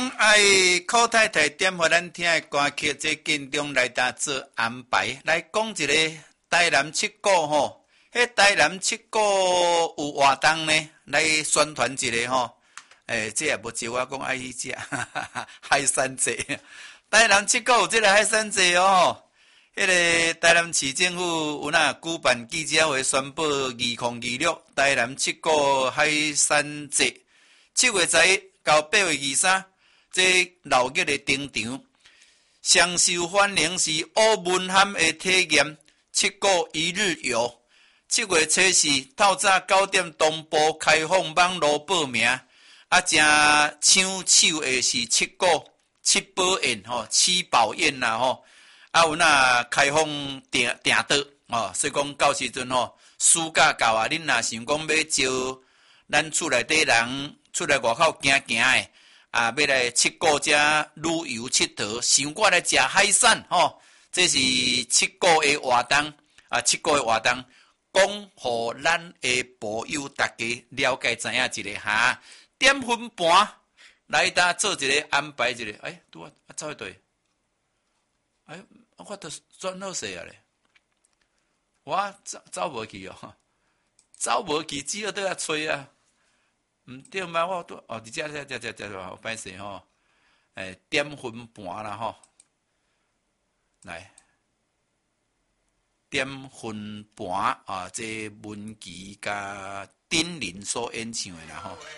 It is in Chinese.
爱寇太太点互咱听的歌曲，这紧张来搭做安排。来讲一个台南七股吼，迄台南七股有活动呢，来宣传一下吼。这也无招我讲爱去食海产节。台南七股有这个海产节哦。迄个台南市政府有那举办记者会宣布2026台南七股海产节，7月11到8月23，这闹热的登场，上受欢迎是乌文涵的体验七股一日游。7月14透早9点东部开放网络报名，正抢手的是七股七宝宴吼，七宝宴啦吼。有那开放订桌所以讲到时阵暑假到啊，恁若想讲要招咱厝内底人出来外口行行的要来七股遮旅游佚佗，想我来食海产这是七股的活动七股的活动，讲互咱的朋友大家了解知影一下哈。点分盘来搭做一个安排一下，拄啊走去对。我都转好势啊咧，我走无去哦，走无去，只好倒来吹啊。毋对嘛，我都伫遮有歹势吼，点分盘啦吼，来点分盘这文琪甲丁玲所演唱的啦吼。